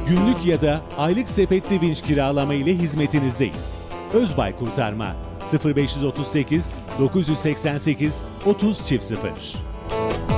Günlük ya da aylık sepetli vinç kiralama ile hizmetinizdeyiz. Özbay Kurtarma 0538 988 30 0